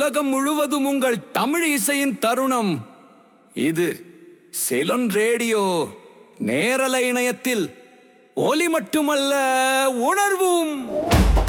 உலகம் முழுவதும் உங்கள் தமிழ் இசையின் தருணம். இது செலன் ரேடியோ நேரலை இணையத்தில் ஒலி மட்டுமல்ல, உணர்வும்.